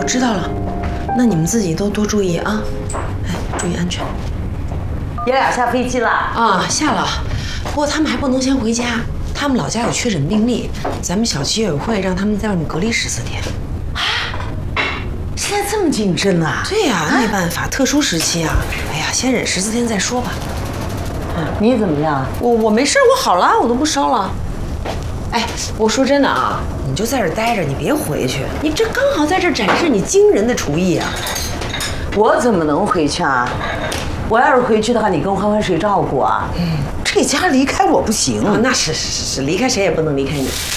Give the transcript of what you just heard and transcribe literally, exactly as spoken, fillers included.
知道了，那你们自己都多注意啊，哎，注意安全。 爷俩下飞机了啊，下了。不过他们还不能先回家，他们老家有确诊病例，咱们小区委会让他们在外面隔离十四天。 啊，现在这么谨慎啊？ 对呀、啊，没办法，特殊时期啊。哎呀，先忍十四天再说吧。 你怎么样？ 我我没事，我好了，我都不烧了。哎，我说真的啊，你就在这儿待着，你别回去。你这刚好在这儿展示你惊人的厨艺啊！ 我怎么能回去啊？我要是回去的话，你跟欢欢谁照顾啊？嗯，这家离开我不行。 啊，那是是是是，离开谁也不能离开你。